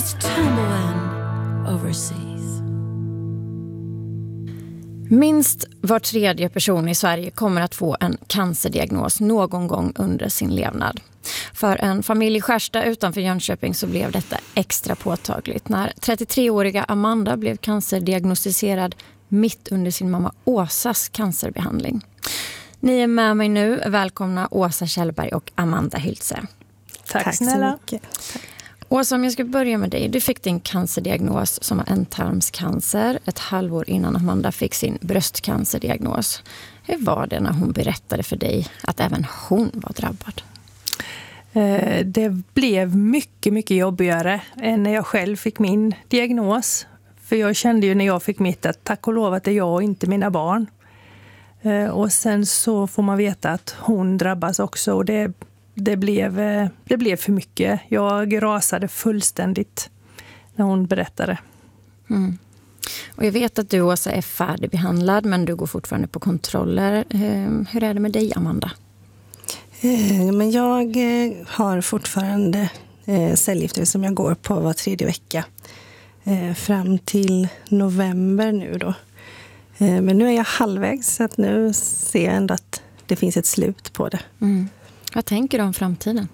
She's tumbling overseas. Minst var tredje person i Sverige kommer att få en cancerdiagnos någon gång under sin levnad. För en familj i Skärstad utanför Jönköping så blev detta extra påtagligt när 33-åriga Amanda blev cancerdiagnostiserad mitt under sin mamma Åsas cancerbehandling. Ni är med mig nu. Välkomna Åsa Kjellberg och Amanda Hyltze. Tack snälla. Så mycket. Åsa, om jag ska börja med dig. Du fick din cancerdiagnos som var ändtarmscancer ett halvår innan Amanda fick sin bröstcancerdiagnos. Hur var det när hon berättade för dig att även hon var drabbad? Det blev mycket jobbigare än när jag själv fick min diagnos. För jag kände ju när jag fick mitt att tack och lov att det är jag och inte mina barn. Och sen så får man veta att hon drabbas också och det blev för mycket. Jag rasade fullständigt när hon berättade. Mm. Och jag vet att du, Åsa, är färdigbehandlad men du går fortfarande på kontroller. Hur är det med dig, Amanda? Men jag har fortfarande cellgifter som jag går på var 3:e vecka. Fram till november nu då. Men nu är jag halvvägs så att nu ser jag ändå att det finns ett slut på det. Mm. Vad tänker du om framtiden?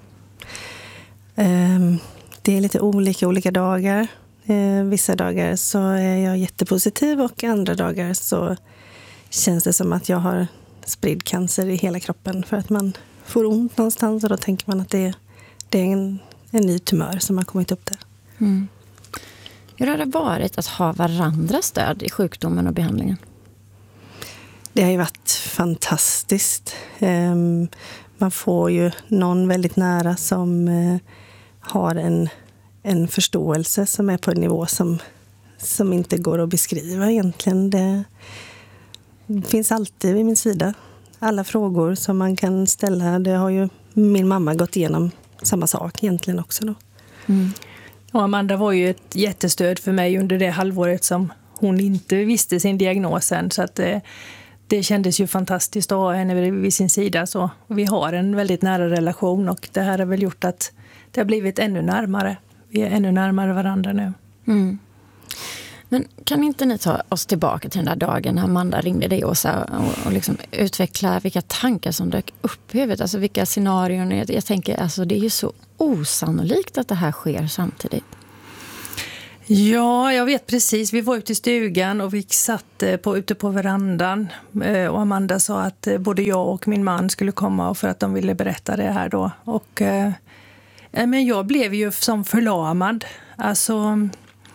Det är lite olika dagar. Vissa dagar så är jag jättepositiv och andra dagar så känns det som att jag har spridd cancer i hela kroppen för att man får ont någonstans och då tänker man att det är en ny tumör som har kommit upp där. Mm. Hur har det varit att ha varandras stöd i sjukdomen och behandlingen? Det har ju varit fantastiskt. Man får ju någon väldigt nära som har en förståelse som är på en nivå som inte går att beskriva egentligen. Det finns alltid vid min sida. Alla frågor som man kan ställa, det har ju min mamma gått igenom samma sak egentligen också då. Mm. Och Amanda var ju ett jättestöd för mig under det halvåret som hon inte visste sin diagnos än. Så att det kändes ju fantastiskt att ha henne vid sin sida. Så vi har en väldigt nära relation och det här har väl gjort att det har blivit ännu närmare. Vi är ännu närmare varandra nu. Mm. Men kan inte ni ta oss tillbaka till den där dagen när Amanda ringde dig, Åsa, och liksom utveckla vilka tankar som dök upp i huvudet? Alltså vilka scenarion? Jag tänker, alltså det är ju så osannolikt att det här sker samtidigt. Ja, jag vet precis. Vi var ute i stugan och vi satt ute på verandan. Och Amanda sa att både jag och min man skulle komma för att de ville berätta det här då. Och, men jag blev ju som förlamad. Alltså,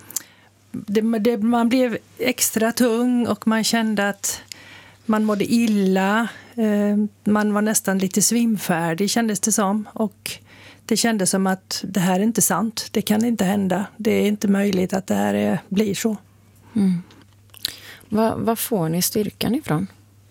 man blev extra tung och man kände att man mådde illa. Man var nästan lite svimfärdig kändes det som. Och det kändes som att det här är inte sant. Det kan inte hända. Det är inte möjligt att det här blir så. Mm. Vad får ni styrkan ifrån?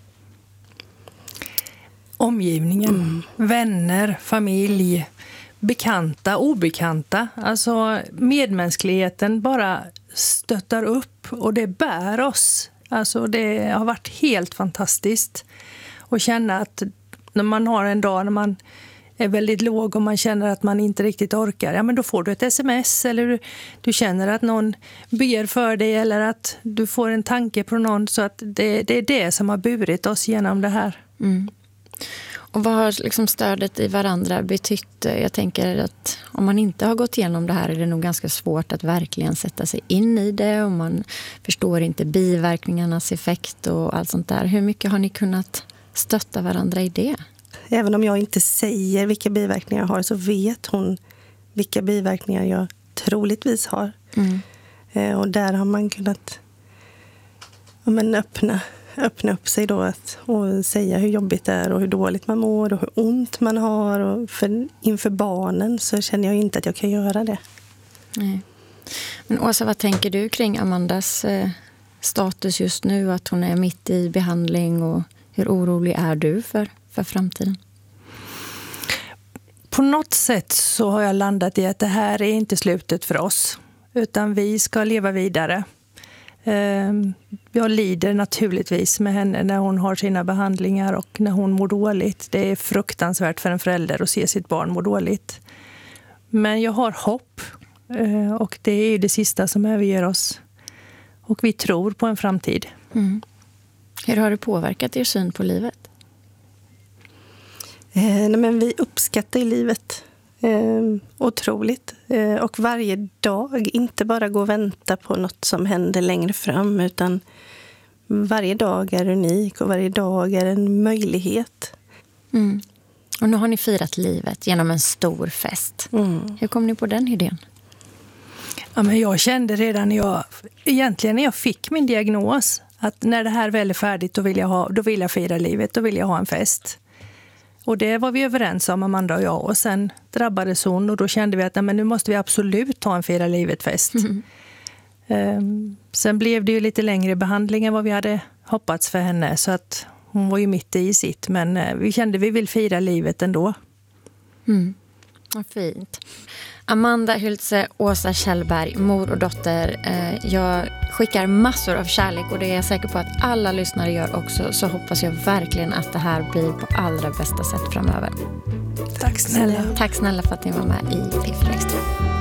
Omgivningen. Vänner, familj, bekanta, obekanta. Alltså medmänskligheten bara stöttar upp och det bär oss. Alltså det har varit helt fantastiskt att känna att när man har en dag när man är väldigt låg och man känner att man inte riktigt orkar, ja men då får du ett sms eller du känner att någon ber för dig eller att du får en tanke på någon, så att det är det som har burit oss genom det här. Mm. Och vad har liksom stödet i varandra betytt? Jag tänker att om man inte har gått igenom det här är det nog ganska svårt att verkligen sätta sig in i det och man förstår inte biverkningarnas effekt och allt sånt där. Hur mycket har ni kunnat stötta varandra i det? Även om jag inte säger vilka biverkningar jag har så vet hon vilka biverkningar jag troligtvis har. Mm. Och där har man kunnat öppna upp sig då och säga hur jobbigt det är och hur dåligt man mår och hur ont man har. Och inför barnen så känner jag inte att jag kan göra det. Nej. Men Åsa, vad tänker du kring Amandas status just nu? Att hon är mitt i behandling och hur orolig är du för framtiden? På något sätt så har jag landat i att det här är inte slutet för oss. Utan vi ska leva vidare. Jag lider naturligtvis med henne när hon har sina behandlingar och när hon mår dåligt. Det är fruktansvärt för en förälder att se sitt barn må dåligt. Men jag har hopp Och det är det sista som överger oss. Och vi tror på en framtid. Mm. Hur har det påverkat er syn på livet? Men vi uppskattar ju livet otroligt. Och varje dag, inte bara gå och vänta på något som händer längre fram, utan varje dag är unik och varje dag är en möjlighet. Mm. Och nu har ni firat livet genom en stor fest. Hur kom ni på den idén? Ja, men jag kände redan när jag fick min diagnos att när det här väl är färdigt då vill jag fira livet, då vill jag ha en fest. Och det var vi överens om, Amanda och jag. Och sen drabbades hon och då kände vi att nu måste vi absolut ha en fira livet-fest. Sen blev det ju lite längre behandling än vad vi hade hoppats för henne. Så att hon var ju mitt i sitt. Men vi kände att vi vill fira livet ändå. Vad fint. Amanda Hyltze, Åsa Kjellberg, mor och dotter. Jag skickar massor av kärlek och det är jag säker på att alla lyssnare gör också. Så hoppas jag verkligen att det här blir på allra bästa sätt framöver. Tack snälla. Tack snälla för att ni var med i Piffel Extra.